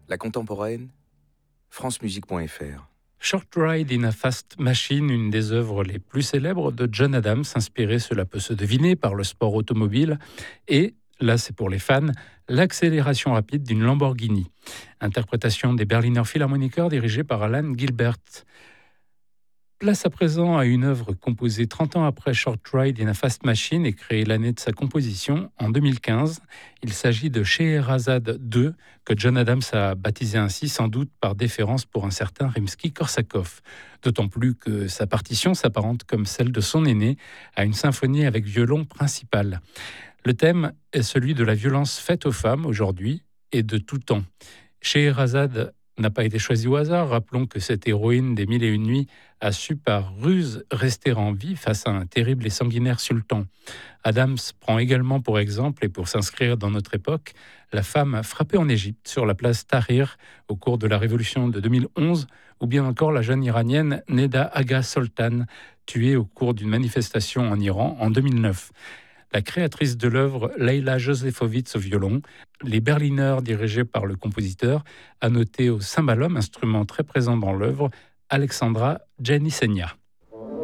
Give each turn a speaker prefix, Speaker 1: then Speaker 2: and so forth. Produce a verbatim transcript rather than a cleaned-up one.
Speaker 1: La contemporaine, francemusique point f r.
Speaker 2: Short Ride in a Fast Machine, une des œuvres les plus célèbres de John Adams, inspirée, cela peut se deviner, par le sport automobile, et, là c'est pour les fans, l'accélération rapide d'une Lamborghini. Interprétation des Berliner Philharmoniker dirigée par Alan Gilbert. Place à présent à une œuvre composée trente ans après Short Ride in a Fast Machine et créée l'année de sa composition, en deux mille quinze. Il s'agit de Scheherazade deux, que John Adams a baptisé ainsi, sans doute par déférence pour un certain Rimsky-Korsakov. D'autant plus que sa partition s'apparente, comme celle de son aîné, à une symphonie avec violon principal. Le thème est celui de la violence faite aux femmes aujourd'hui et de tout temps. Scheherazade n'a pas été choisie au hasard. Rappelons que cette héroïne des Mille et Une Nuits a su par ruse rester en vie face à un terrible et sanguinaire sultan. Adams prend également pour exemple, et pour s'inscrire dans notre époque, la femme frappée en Égypte sur la place Tahrir au cours de la révolution de deux mille onze, ou bien encore la jeune iranienne Neda Agha Soltan, tuée au cours d'une manifestation en Iran en deux mille neuf. La créatrice de l'œuvre, Leila Josefovitz au violon, les Berliner dirigés par le compositeur, a noté au cymbalum, instrument très présent dans l'œuvre, Alexandra Janissenia.